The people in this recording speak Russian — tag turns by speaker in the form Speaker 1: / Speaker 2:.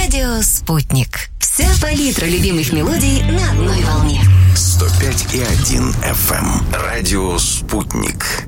Speaker 1: Радио «Спутник». Вся палитра любимых мелодий на одной волне.
Speaker 2: 105,1 FM. Радио «Спутник».